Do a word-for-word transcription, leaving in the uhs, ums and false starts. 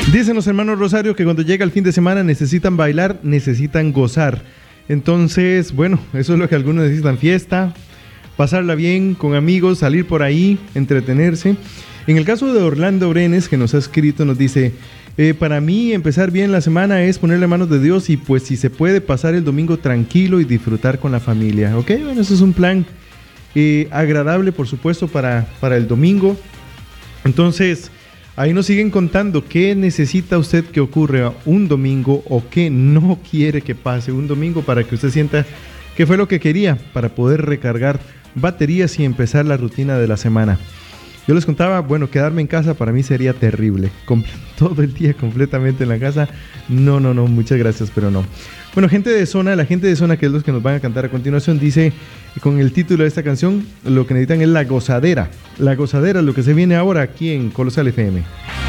Dicen los hermanos Rosario que cuando llega el fin de semana necesitan bailar, necesitan gozar. Entonces, bueno, eso es lo que algunos necesitan: fiesta, pasarla bien con amigos, salir por ahí, entretenerse. En el caso de Orlando Brenes, que nos ha escrito, nos dice: eh, para mí empezar bien la semana es ponerle manos de Dios y pues si se puede pasar el domingo tranquilo y disfrutar con la familia. Ok, bueno, eso es un plan eh, agradable, por supuesto, para, para el domingo. Entonces, ahí nos siguen contando qué necesita usted que ocurra un domingo o qué no quiere que pase un domingo para que usted sienta que fue lo que quería para poder recargar baterías y empezar la rutina de la semana. Yo les contaba, bueno, quedarme en casa para mí sería terrible. Com- todo el día completamente en la casa. No, no, no, muchas gracias, pero no. Bueno, gente de zona, la gente de zona, que es los que nos van a cantar a continuación, dice con el título de esta canción, lo que necesitan es la gozadera. La gozadera, lo que se viene ahora aquí en Colosal F M.